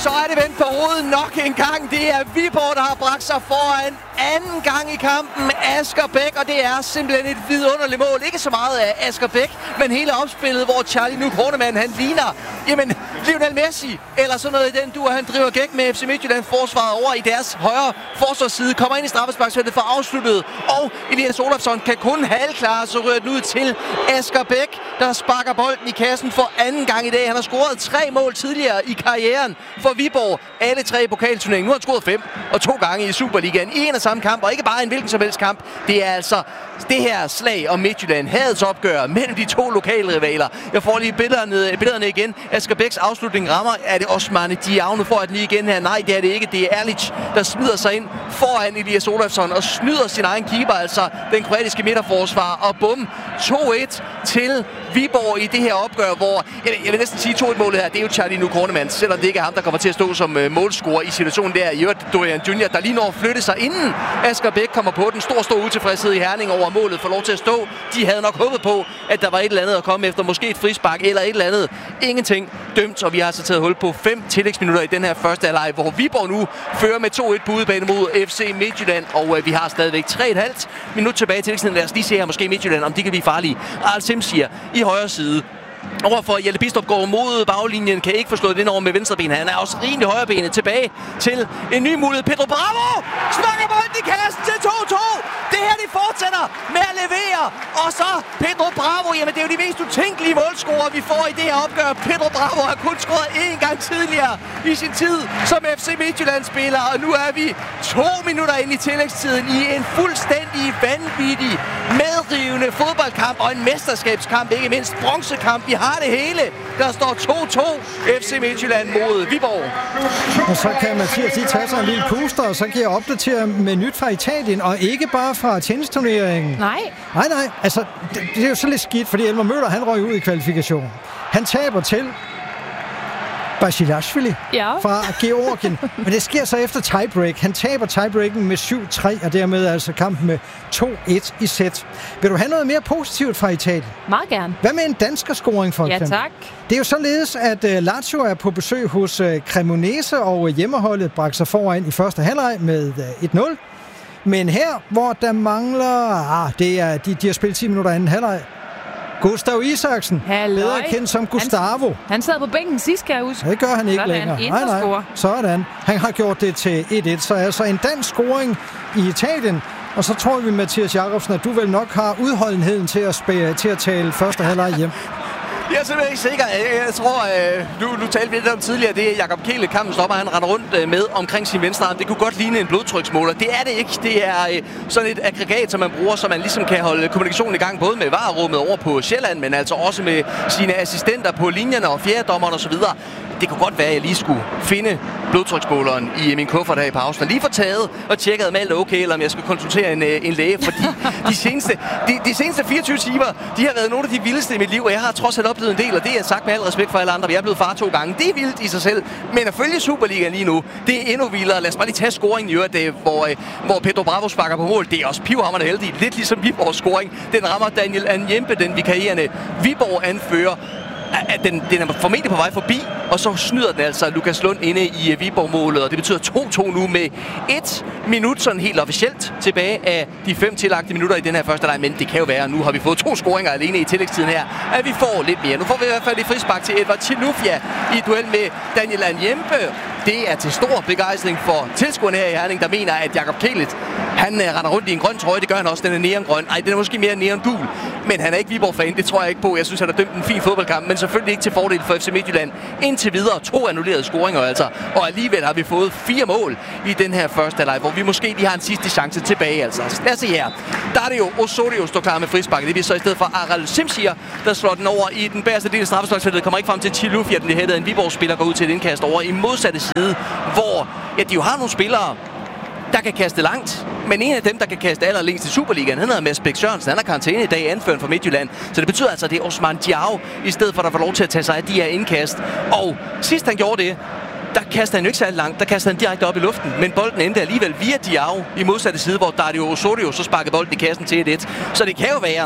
så er det vendt på hovedet nok en gang. Det er Viborg, der har bragt sig foran anden gang i kampen. Asger Bæk, og det er simpelthen et vidunderligt mål. Ikke så meget af Asger Bæk, men hele opspillet, hvor Charlie Nuuk Hornemann, han ligner, Lionel Messi, eller sådan noget i den duer. Han driver gæk med FC Midtjylland forsvaret over i deres højre forsvarsside, kommer ind i straffesparksfeltet for afsluttet, og Elias Olafsson kan kun halvklare, så rører den ud til Asger Bæk, der sparker bolden i kassen for anden gang i dag. Han har scoret 3 mål tidligere i karrieren for Viborg, alle 3 i pokalturneringen. Nu har han scoret 5, og 2 gange i Superligaen i en og samme kamp, og ikke bare en hvilken som helst kamp. Det er altså det her slag om Midtjylland, hadets opgør mellem de 2 lokale rivaler. Jeg får lige billederne igen. Asger Bæks afslutning rammer. Er det Osmane Diao? Nu får jeg den lige igen her. Nej, det er det ikke. Det er Erlic, der smider sig ind foran Elias Olafsson og snyder sin egen keeper, altså den kroatiske midterforsvar. Og bum, 2-1 til Viborg i det her opgør, hvor jeg vil næsten sige 2-1-målet her. Det er jo Charlie Nuuk Hornemann, selvom det ikke er ham, der kommer til at stå som målscorer i situationen der. I øvrigt Dorian Junior, der lige når at flytte sig inden Asger Bæk kommer på den. Stor utilfredshed i Herning over målet, får lov til at stå. De havde nok håbet på, at der var et eller andet at komme efter. Måske et frispark eller et eller andet. Ingenting dømt, og vi har altså taget hul på 5 tillægsminutter i den her første halvleg, hvor Viborg nu fører med 2-1 på udebane mod FC Midtjylland, og vi har stadigvæk 3,5 minut tilbage til tillægstiden. Lad os lige se her måske Midtjylland, om de kan blive farlige. Al-Sim siger i højre side. Overfor Jelle Bidstrup går mod baglinjen, kan ikke få slået den over med venstreben. Han er også rimelig højrebenet. Tilbage til en ny mulighed. Pedro Bravo smakker bolden i kassen til 2-2. Det her, de fortsætter med at levere. Og så Pedro Bravo. Jamen, det er jo de mest utænkelige målscorer, vi får i det her opgør. Pedro Bravo har kun scoret 1 gang tidligere i sin tid som FC Midtjylland-spiller. Og nu er vi 2 minutter ind i tillægstiden i en fuldstændig vanvittig, medrivende fodboldkamp og en mesterskabskamp, ikke mindst bronzekamp. Vi har det hele. Der står 2-2 FC Midtjylland mod Viborg. Og så kan Mathias lige tage sig en lille puster, og så kan jeg opdatere med nyt fra Italien, og ikke bare fra tennisturneringen. Nej. Altså, det er jo så lidt skidt, fordi Elmer Møller, han røg ud i kvalifikationen. Han taber til Basilashvili fra Georgien. Men det sker så efter tiebreak. Han taber tiebreaken med 7-3, og dermed altså kampen med 2-1 i sæt. Vil du have noget mere positivt fra Italien? Meget gerne. Hvad med en danskerscoring for eksempel? Ja, tak. Det er jo således, at Lazio er på besøg hos Cremonese, og hjemmeholdet bragte sig foran i første halvleg med 1-0. Men her, hvor der mangler... de har spillet 10 minutter anden halvleg. Gustav Isaksen, bedre kendt som Gustavo. Han sad på bænken sidst, kan jeg huske. Det gør han ikke længere. Nej. Sådan. Han har gjort det til 1-1. Så altså en dansk scoring i Italien. Og så tror vi, Mathias Jacobsen, at du vel nok har udholdenheden til at tale første halvleg hjem. Jeg er simpelthen ikke sikker. Jeg tror, du talte lidt om tidligere, det er Jakob Kjell, kampens stopper, han render rundt med omkring sin venstre arm. Det kunne godt ligne en blodtryksmåler. Det er det ikke. Det er sådan et aggregat, som man bruger, så man ligesom kan holde kommunikationen i gang, både med VAR-rummet over på Sjælland, men altså også med sine assistenter på linjerne og fjerdedommeren osv. Det kunne godt være, at jeg lige skulle finde blodtryksmåleren i min kuffert her i pausen. Og lige få taget og tjekket, om alt er okay, eller om jeg skal konsultere en læge. Fordi de seneste 24 timer, de har været nogle af de vildeste i mit liv, og jeg har trods alt oplevet en del, og det er sagt med al respekt for alle andre. Jeg er blevet far 2 gange. Det er vildt i sig selv. Men at følge Superligaen lige nu, det er endnu vildere. Lad os bare lige tage scoringen i øvrigt, hvor Pedro Bravo sparker på mål. Det er også pivhamrende heldigt. Lidt ligesom Viborgs scoring. Den rammer Daniel Anjempe, den vikarierende Viborg-anfører. Den er formentlig på vej forbi, og så snyder den altså Lukas Lund inde i Viborg-målet, og det betyder 2-2 nu med 1 minut sådan helt officielt tilbage af de 5 tillagte minutter i den her første leg, men det kan jo være, nu har vi fået 2 scoringer alene i tillægstiden her, at vi får lidt mere. Nu får vi i hvert fald et frispark til Edvard Chilufya i duel med Daniel Anjempe. Det er til stor begejstring for tilskuerne her i Herning, der mener, at Jakob Kjælet, han render rundt i en grøn trøje. Det gør han også, den er neongrøn. Ej, den er måske mere neongul, men han er ikke Viborg-fan. Det tror jeg ikke på. Jeg synes, han har dømt en fin fodboldkamp, men selvfølgelig ikke til fordel for FC Midtjylland. Indtil videre 2 annullerede scoringer altså, og alligevel har vi fået 4 mål i den her første halvleg, hvor vi måske lige har en sidste chance tilbage altså. Lad os se her. Der er det jo Osorio står klar med frisparket. Det er så i stedet for Aral Simsier, der slår den over i den bagerste del af straffesparksfeltet. Kommer ikke frem til Chilufya, den hættede. En Viborg-spiller går ud til et indkast over i modsatte side, hvor de jo har nogle spillere, der kan kaste langt. Men en af dem, der kan kaste allerlængst i Superligaen, han hedder Mads Bæk Sørensen. Han har karantæne i dag, anføreren for Midtjylland. Så det betyder altså, at det er Osmane Diao, i stedet for at der får lov til at tage sig af de her indkast. Og sidst han gjorde det, der kaster han jo ikke særlig langt. Der kaster han direkte op i luften. Men bolden endte alligevel via Diao i modsatte side, hvor Dario Osorio så sparkede bolden i kassen til 1-1. Så det kan jo være,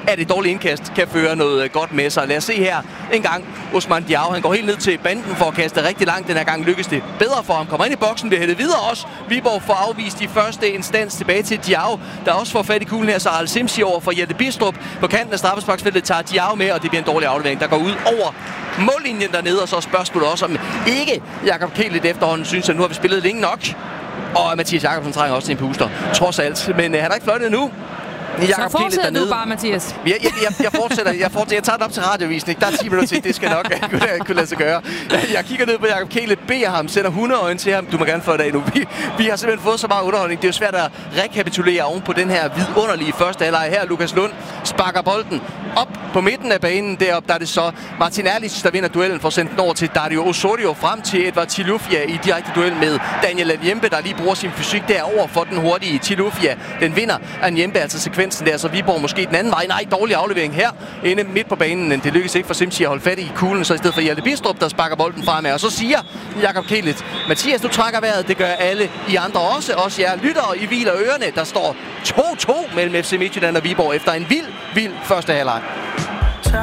at et dårligt indkast kan føre noget godt med sig. Lad os se her en gang. Osman Diao, han går helt ned til banden for at kaste rigtig langt. Den her gang lykkes det bedre for ham. Kommer ind i boksen, bliver hættet videre også. Viborg får afvist i første instans tilbage til Diao, der også får fat i kuglen her. Så Al-Simsi over for Jette Bistrup. På kanten af straffesparksfeltet tager Diao med, og det bliver en dårlig aflevering, der går ud over mållinjen dernede. Og så spørgsmålet også, om ikke Jakob Kjeld lidt efterhånden synes, at nu har vi spillet længe nok. Og Mathias Jakobsen trænger også til en puster, trods alt. Men han er ikke fløjtet endnu. Så fortsætter du bare, Mathias. Jeg fortsætter. Jeg tager den op til radiovisning. Der er 10 minutter til. Det skal nok kunne lade sig gøre. Jeg kigger ned på Jakob Kjeld, beder ham, sender hundeøjne til ham. Du må gerne få det af nu. Vi har simpelthen fået så meget underholdning. Det er jo svært at rekapitulere oven på den her vidunderlige første halvleg her. Lukas Lund sparker bolden op på midten af banen. Deroppe der er det så Martin Erlich, der vinder duellen, for at sende den over til Dario Osorio, frem til Edvard Tilufia i direkte duel med Daniel Anyembe, der lige bruger sin fysik derover for den hurtige Tilufia. Den vinder Anyembe, altså sekvensen der, så Viborg måske den anden vej. Nej, dårlig aflevering her inde midt på banen. Det lykkes ikke for Simsi at holde fat i kuglen, så i stedet for Hjalte Bistrup, der sparker bolden fremad. Og så siger Jakob Kjeld: Mathias, du trækker vejret. Det gør alle I andre også jer lyttere i hviler ørerne. Der står 2-2 mellem FC Midtjylland og Viborg efter en vild første halvleg.